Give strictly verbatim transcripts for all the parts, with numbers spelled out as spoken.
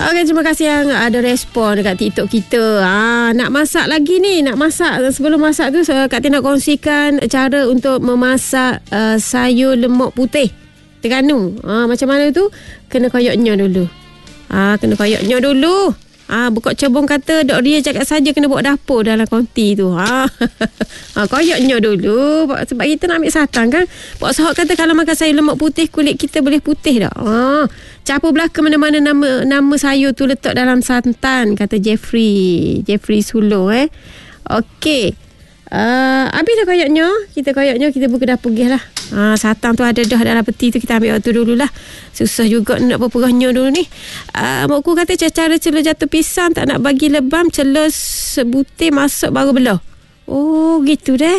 Okey, terima kasih yang ada respon dekat TikTok kita. Ah, nak masak lagi ni, nak masak. Sebelum masak tu, Kak Tina nak kongsikan cara untuk memasak uh, sayur lemak putih Terengganu. Ah, macam mana tu? Kena koyoknya dulu. Ah, kena koyoknya dulu. Ah, buka cebong kata Dok Ria cakap saja kena bawa dapur dalam konti tu. Ha. Ah, koyoknya dulu sebab kita nak ambil santan kan. Pak Sahok kata kalau makan sayur lemak putih kulit kita boleh putih dah. Ha. Capa belaka mana-mana nama nama sayur tu letak dalam santan kata Jeffrey. Jeffrey Sulo eh. Okey. Uh, habis dah koyoknya. Kita koyoknya kita buka dapur pergi lah. Ha, santan tu ada dah dalam peti tu, kita ambil waktu dululah. Susah juga nak berperahnya dulu ni. Uh, Mak ku kata cara celur jatuh pisang tak nak bagi lebam, celur sebutir masuk baru belah. Oh gitu deh.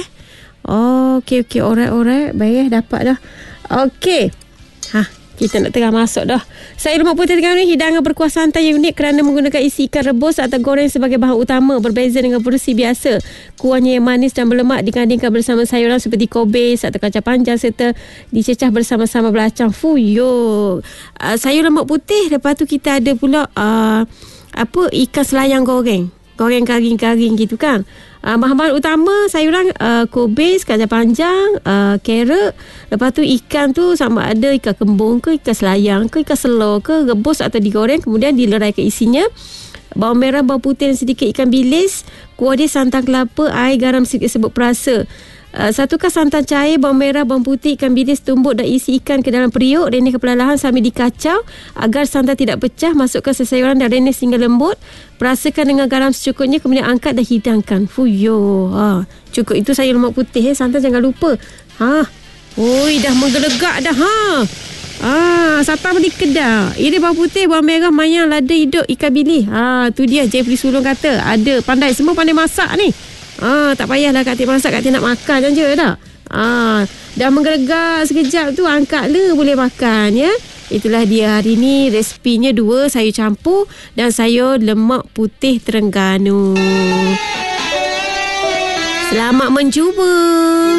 Oh okey okey, alright-alright. Baik dapat dah. Okey. Ha, kita nak tengah masuk dah. Sayur lemak putih Terengganu ni hidangan berkuah santan yang unik kerana menggunakan isi ikan rebus atau goreng sebagai bahan utama. Berbeza dengan versi biasa, kuahnya yang manis dan berlemak digandingkan bersama sayuran seperti kobis atau kacang panjang serta dicecah bersama-sama belacang. Fuyo. Uh, sayur lemak putih, lepas tu kita ada pula uh, apa ikan selayang goreng. Goreng garing-garing gitu kan. Uh, bahan-bahan utama sayuran uh, kobis, kacang panjang, uh, carrot. Lepas tu ikan tu sama ada ikan kembung ke, ikan selayang ke, ikan selor ke, rebus atau digoreng. Kemudian dileraikan isinya. Bawang merah, bawang putih dan sedikit ikan bilis. Kuah dia santan kelapa, air, garam sedikit sebut perasa. Uh, satukan santan cair, bawang merah, bawang putih, ikan bilis tumbuk dan isi ikan ke dalam periuk. Renyahkan perlahan sambil dikacau agar santan tidak pecah. Masukkan sesayuran dan renyah sehingga lembut. Perasakan dengan garam secukupnya, kemudian angkat dan hidangkan. Fuyo. Ha, cukup itu sayur lemak putih. Eh. Santan jangan lupa. Ha. Oi, dah menggelegak dah. Ha. Ah, siapa beli kedah? Ini bawang putih, bawang merah, mayang, lada, hidup, ikan bilis. Ha, tu dia Jeffrey Sulong kata. Ada, pandai. Semua pandai masak ni. Ah, tak payahlah Kak Tina masak, Kak Tina nak makan je dah. Ah, dah menggelegak sekejap tu, angkatlah boleh makan ya. Itulah dia hari ni resepinya dua, sayur campur dan sayur lemak putih Terengganu. Selamat mencuba.